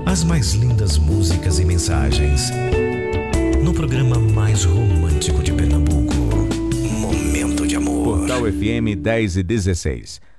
As mais lindas músicas e mensagens. No programa mais romântico de Pernambuco, Momento de Amor. Portal FM 10 e 16.